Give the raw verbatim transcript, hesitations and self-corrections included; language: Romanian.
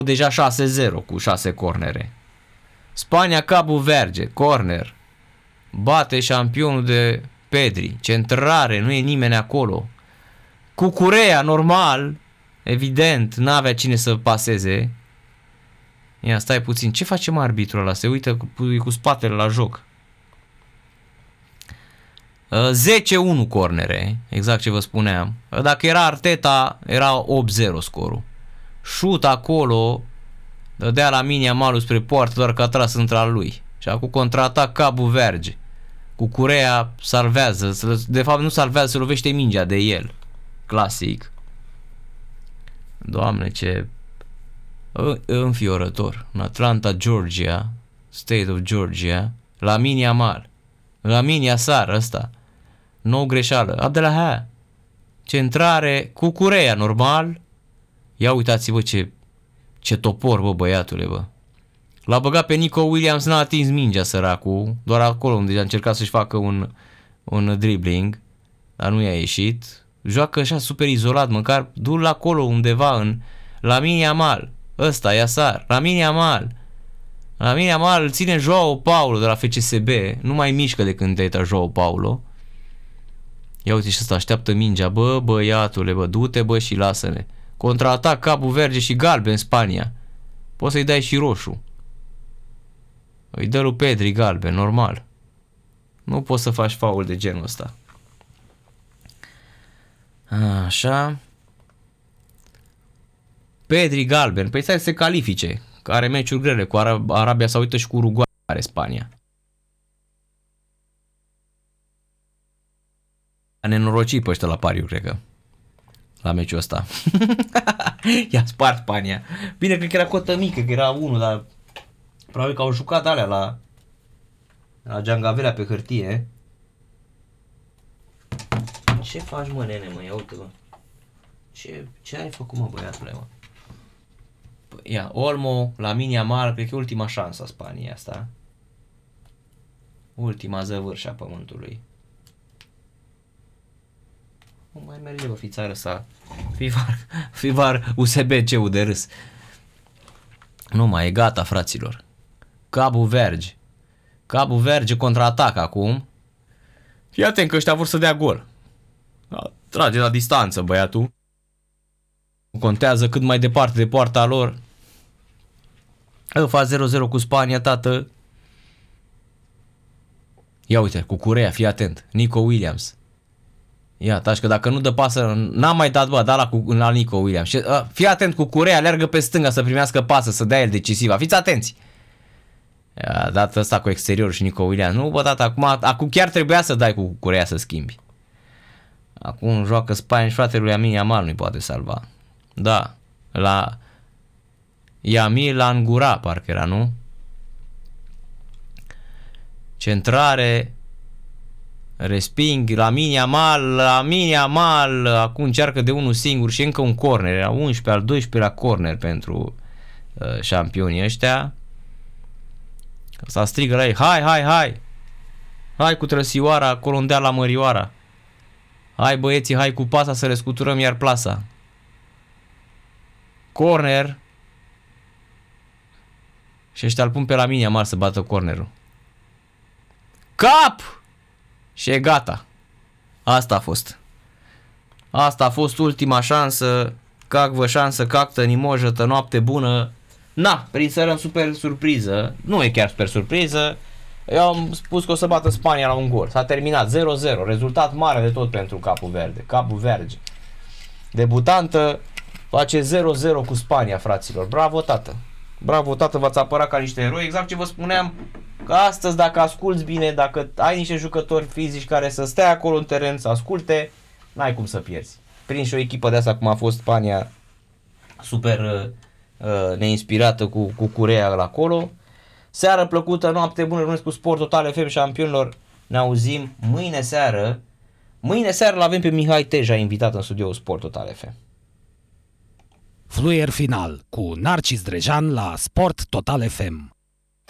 deja șase zero cu șase cornere. Spania, Cabo Verde, corner. Bate șampionul de Pedri. Centrare, nu e nimeni acolo. Cucurea, normal. Evident, n-avea cine să paseze. Ia, stai puțin. Ce face mă arbitrul ăla? Se uită cu, cu spatele la joc. zece unu cornere. Exact ce vă spuneam. Dacă era Arteta, era opt zero scorul. Șut acolo. Dădea la Yamal spre poartă, doar că a tras între lui. Și acum contraatac Cabo Verde. Cucurea salvează. De fapt nu salvează, se lovește mingea de el. Clasic. Doamne, ce înfiorător. În Atlanta, Georgia, State of Georgia, Lamine Yamal. Lamine Yassar ăsta. Nou greșeală. Abdelahad. Centrare. Cucurea, normal. Ia uitați-vă ce ce topor, bă, băiatule, bă. L-a băgat pe Nico Williams, n-a atins mingea, săracul. Doar acolo unde a încercat să-și facă un, un dribbling. Dar nu i-a ieșit. Joacă așa super izolat, măcar du-l acolo undeva în Lamine Yamal. Ăsta, Yassar. Lamine Yamal. Lamine Yamal îl ține Joao Paulo de la F C S B. Nu mai mișcă de când te-ai uitat Joao Paulo. Ia uite și ăsta, așteaptă mingea. Bă, băiatule, bă, du-te, bă, și lasă-ne. Contraatac Cabo Verde și galben Spania. Poți să-i dai și roșu. Îi dă lui Pedri galben, normal. Nu poți să faci faul de genul ăsta. Așa. Pedri galben. Păi stai să se califice. Că are meciuri grele cu Arab- Arabia Saudită și cu Uruguay, are Spania. A nenorocit pe ăștia la pariu, cred că. La meciul ăsta. I-a spart Spania. Bine, cred că era cotă mică, că era unul, dar probabil că au jucat alea la la Giangavelea pe hârtie. Ce faci, mă, nene, mă? Ia uite, bă. Ce, ce ai făcut, mă, băiatule, mă? Ia, Olmo, Lamine Yamal, cred că e ultima șansă a Spaniei asta. Ultima zăvârșă a pământului. Nu mai merge, bă, fițară sa. Fivar, Fivar U S B C-ul de râs. Nu mai e gata, fraților. Cabo Verde. Cabo Verde contraatac acum. Fii atent că ăștia vor să dea gol. Trage la distanță, băiatul. Contează cât mai departe de poarta lor. Îl fac zero zero cu Spania, tată. Ia uite, cu Cucurea, fii atent. Nico Williams. Ia, taci că dacă nu dă pasă, n-am mai dat, bă, da la, la Nico Williams. Și, uh, fii atent, cu Cucurea, alergă pe stânga să primească pasă, să dea el decisiva. Fiți atenți. Ia, dat ăsta cu exteriorul și Nico Williams. Nu, bă, tata, acum, acum chiar trebuia să dai cu Cucurea să schimbi. Acum joacă Spania și fratele lui Lamine Yamal nu-i poate salva. Da, la Yamil Angura, parcă era, nu? Centrare, resping, Lamine Yamal, Lamine Yamal, acum încearcă de unul singur și încă un corner, era unsprezece, al doisprezecelea corner pentru uh, șampionii ăștia. Ăsta strigă la ei, hai, hai, hai, hai cu trăsioara acolo unde la Mărioara. Hai băieții, hai cu pasa să le scuturăm iar plasa. Corner. Și ăștia îl pun pe Lamine Yamal să bată cornerul. Cap! Și e gata. Asta a fost. Asta a fost ultima șansă. Cacvă șansă, cactă, nimojătă, noapte bună. Na, prințărăm super surpriză. Nu e chiar super surpriză. Eu am spus că o să bată Spania la un gol. S-a terminat zero zero. Rezultat mare de tot pentru Cabo Verde. Cabo Verde. Debutantă face zero zero cu Spania, fraților. Bravo, tată. Bravo, tată, v-ați apărat ca niște eroi. Exact ce vă spuneam, că astăzi, dacă asculți bine, dacă ai niște jucători fizici care să stea acolo în teren, să asculte, n-ai cum să pierzi. Prin și o echipă de asta cum a fost Spania, super uh, neinspirată cu, cu Cucurea la acolo. Seară plăcută, noapte bună, rămâneți cu Sport Total F M, șampionilor. Ne auzim mâine seară. Mâine seară l-avem pe Mihai Teja invitat în studioul Sport Total F M. Fluier final cu Narcis Drejan la Sport Total F M.